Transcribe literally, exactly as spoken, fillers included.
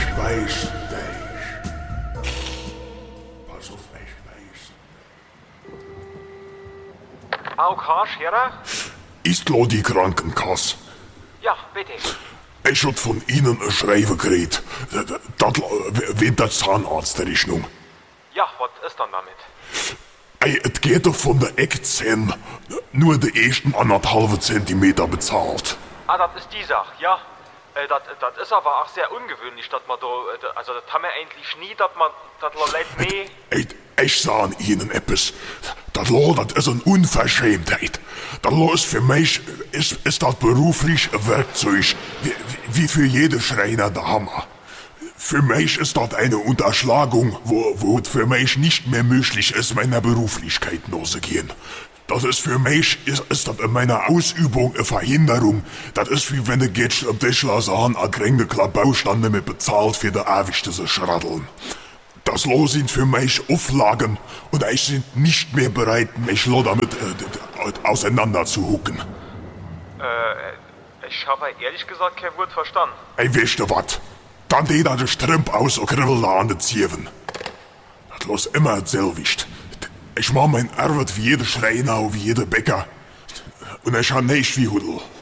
weiß dich. Pass auf, ich weiß. A O K, Scherer? Ist lo die Krankenkasse? Ja, bitte. Ich hab von Ihnen ein Schreiben gekriegt. Das wird der Zahnarztrechnung. Ja, was ist dann damit? Ey, es geht doch von der Eckzähne nur die ersten anderthalb Zentimeter bezahlt. Ah, das ist die Sache, ja. Äh, das, das ist aber auch sehr ungewöhnlich, dass man da, äh, also das haben wir eigentlich nie, dass man, das Leute mehr... Ey, ich sag Ihnen etwas. Das Lo, das ist eine Unverschämtheit. Das Lo ist für mich, ist, ist das beruflich ein Werkzeug, wie, wie für jede Schreiner der Hammer. Für mich ist das eine Unterschlagung, wo, wo es für mich nicht mehr möglich ist, meiner Beruflichkeit nachzugehen. Das ist für mich, ist, ist das in meiner Ausübung eine Verhinderung. Das ist wie wenn du gehst am Tischler sagen, a kränge Klabaustand mit bezahlt für die ewigste zu schraddeln. Das Lo sind für mich Auflagen und ich sind nicht mehr bereit, mich lo damit äh, auseinanderzuhucken. Äh, ich habe ehrlich gesagt kein Wort verstanden. Ey, weißt du wat? Dann geht er den Strümp aus und kribbelt da an den Zieven. Das los immer selwicht. Ich mach mein Arbeit wie jeder Schreiner und wie jeder Bäcker. Und ich han nicht wie Hudel.